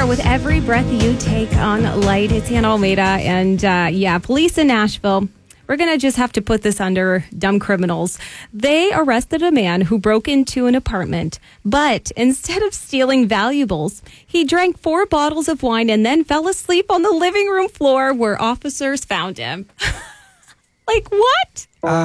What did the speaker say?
are with Every Breath You Take on Light. It's Ann Almeida. And police in Nashville. We're going to just have to put this under dumb criminals. They arrested a man who broke into an apartment, but instead of stealing valuables, he drank 4 bottles of wine and then fell asleep on the living room floor where officers found him. Like, what?